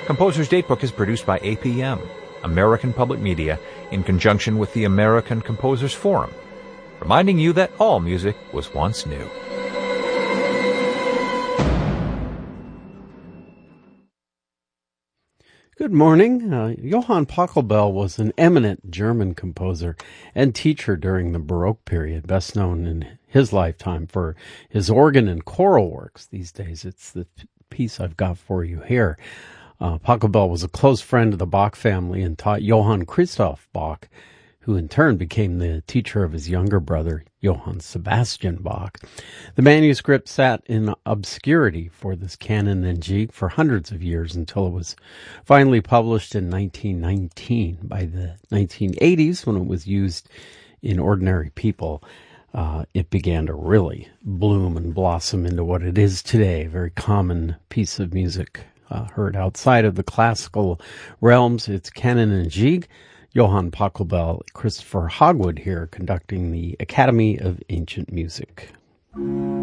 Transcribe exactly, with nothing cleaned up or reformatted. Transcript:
Composer's Datebook is produced by A P M, American Public Media, in conjunction with the American Composers Forum, reminding you that all music was once new. Good morning. Uh, Johann Pachelbel was an eminent German composer and teacher during the Baroque period, best known in his lifetime for his organ and choral works. These days, it's the piece I've got for you here. Uh, Pachelbel was a close friend of the Bach family and taught Johann Christoph Bach, who in turn became the teacher of his younger brother, Johann Sebastian Bach. The manuscript sat in obscurity for this canon and Gigue for hundreds of years until it was finally published in nineteen nineteen. By the nineteen eighties, when it was used in Ordinary People, uh, it began to really bloom and blossom into what it is today, a very common piece of music uh, heard outside of the classical realms. It's canon and Gigue. Johann Pachelbel, Christopher Hogwood here, conducting the Academy of Ancient Music.